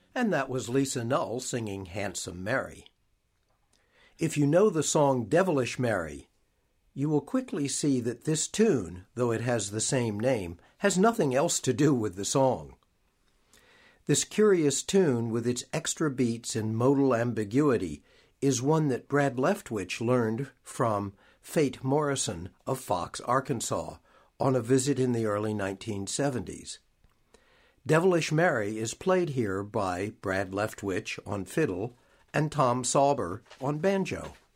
And that was Lisa Null singing Handsome Mary. If you know the song Devilish Mary, you will quickly see that this tune, though it has the same name, has nothing else to do with the song. This curious tune, with its extra beats and modal ambiguity, is one that Brad Leftwich learned from Fate Morrison of Fox, Arkansas, on a visit in the early 1970s. Devilish Mary is played here by Brad Leftwich on fiddle and Tom Sauber on banjo.